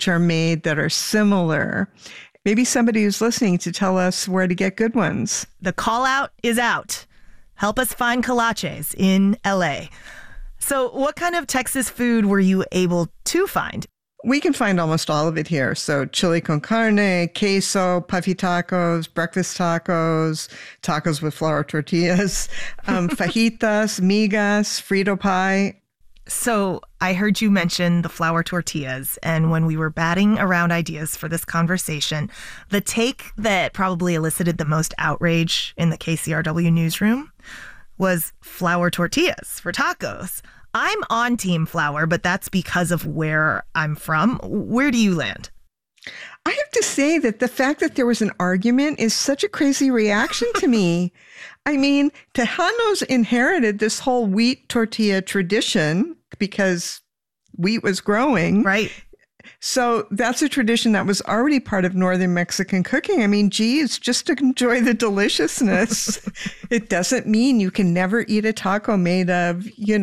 which are made that are similar. Maybe somebody who's listening to tell us where to get good ones. The call out is out. Help us find kolaches in LA. So what kind of Texas food were you able to find? We can find almost all of it here. So chili con carne, queso, puffy tacos, breakfast tacos, tacos with flour tortillas, fajitas, migas, Frito pie. So I heard you mention the flour tortillas, and when we were batting around ideas for this conversation, the take that probably elicited the most outrage in the KCRW newsroom was flour tortillas for tacos. I'm on Team Flour, but that's because of where I'm from. Where do you land? I have to say that the fact that there was an argument is such a crazy reaction to me. I mean, Tejanos inherited this whole wheat tortilla tradition because wheat was growing. Right. So that's a tradition that was already part of Northern Mexican cooking. I mean, geez, just to enjoy the deliciousness. It doesn't mean you can never eat a taco made of,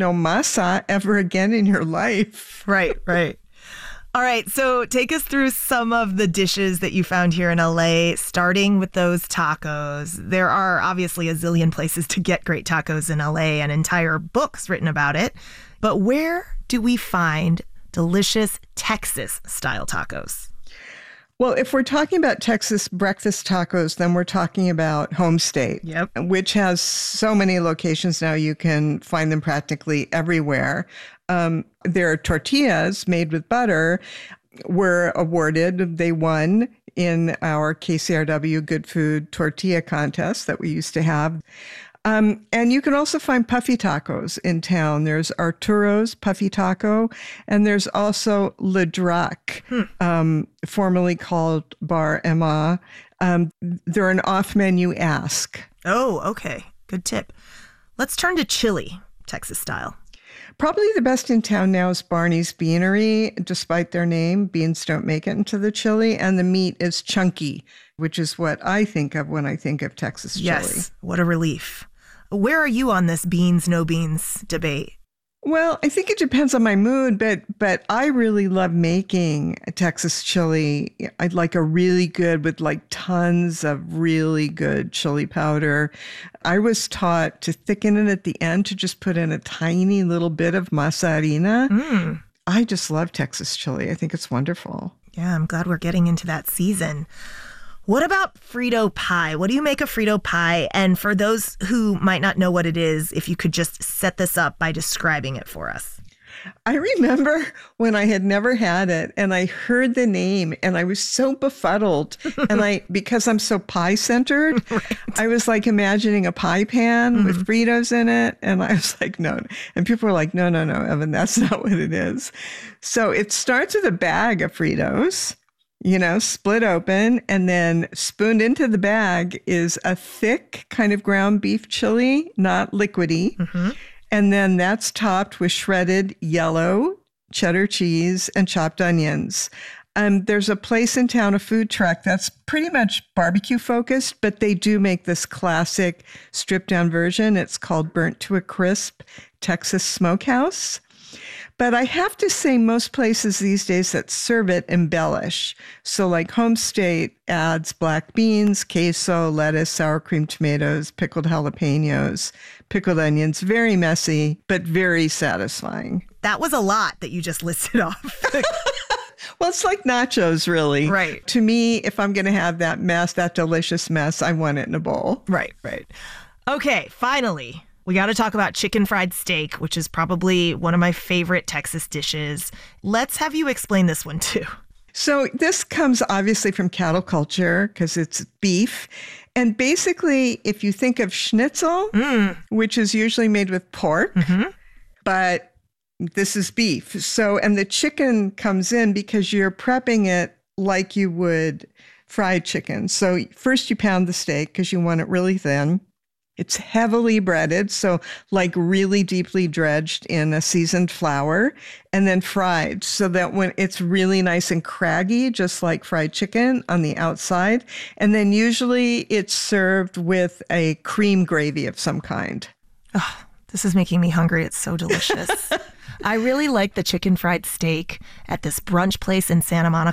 masa ever again in your life. Right, right. All right, so take us through some of the dishes that you found here in LA, starting with those tacos. There are obviously a zillion places to get great tacos in LA and entire books written about it. But where do we find delicious Texas-style tacos? Well, if we're talking about Texas breakfast tacos, then we're talking about Homestate, which has so many locations now. You can find them practically everywhere. Their tortillas made with butter were awarded. They won in our KCRW Good Food Tortilla Contest that we used to have. And you can also find puffy tacos in town. There's Arturo's Puffy Taco, and there's also Le Drac, formerly called Bar Emma. They're an off-menu ask. Oh, okay. Good tip. Let's turn to chili, Texas style. Probably the best in town now is Barney's Beanery. Despite their name, beans don't make it into the chili, and the meat is chunky, which is what I think of when I think of Texas chili. Yes, what a relief. Where are you on this beans, no beans debate? Well, I think it depends on my mood, but I really love making a Texas chili. I'd like a really good with like tons of really good chili powder. I was taught to thicken it at the end to just put in a tiny little bit of masa harina. I just love Texas chili. I think it's wonderful. Yeah, I'm glad we're getting into that season. What about Frito pie? What do you make of Frito pie? And for those who might not know what it is, if you could just set this up by describing it for us. I remember when I had never had it and I heard the name and I was so befuddled. And because I'm so pie centered, right. I was like imagining a pie pan with Fritos in it. And I was like, no. And people were like, no, Evan, that's not what it is. So it starts with a bag of Fritos. Split open, and then spooned into the bag is a thick kind of ground beef chili, not liquidy. And then that's topped with shredded yellow cheddar cheese and chopped onions. There's a place in town, a food truck, that's pretty much barbecue focused, but they do make this classic stripped down version. It's called Burnt to a Crisp Texas Smokehouse. But I have to say most places these days that serve it embellish. So like Homestate adds black beans, queso, lettuce, sour cream tomatoes, pickled jalapenos, pickled onions. Very messy, but very satisfying. That was a lot that you just listed off. Well, it's like nachos, really. Right. To me, if I'm going to have that mess, that delicious mess, I want it in a bowl. Right. Okay, finally. We got to talk about chicken fried steak, which is probably one of my favorite Texas dishes. Let's have you explain this one too. So this comes obviously from cattle culture because it's beef. And basically, if you think of schnitzel, which is usually made with pork, but this is beef. So, and the chicken comes in because you're prepping it like you would fried chicken. So first you pound the steak because you want it really thin. It's heavily breaded, so like really deeply dredged in a seasoned flour and then fried so that when it's really nice and craggy, just like fried chicken on the outside. And then usually it's served with a cream gravy of some kind. Oh, this is making me hungry. It's so delicious. I really like the chicken fried steak at this brunch place in Santa Monica